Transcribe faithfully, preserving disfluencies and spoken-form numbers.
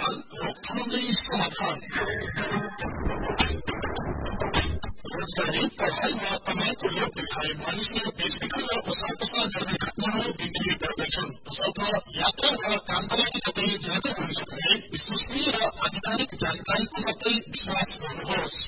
तत्काल रोकथामकै समाधान। रोजगारी पढाइमा तनावको लोभ देखाए मानिसले बेचबिखन र ओसार पसार गर्ने घटनाहरू दिनदिनै बढ्दैछन्। तसर्थ यात्रा वा कामका लागि तपाईँ जाँदै हुनुहुन्छ भने विश्वसनीय र आधिकारिक जानकारीको मात्रै विश्वास गर्नुहोस्।